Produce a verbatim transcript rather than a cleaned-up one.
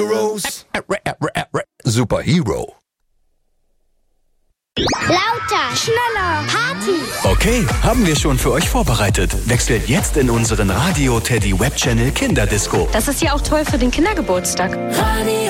Heroes. Superhero. Lauter, schneller, Party. Okay, haben wir schon für euch vorbereitet. Wechselt jetzt in unseren Radio Teddy Web Channel Kinderdisco. Das ist ja auch toll für den Kindergeburtstag. Radio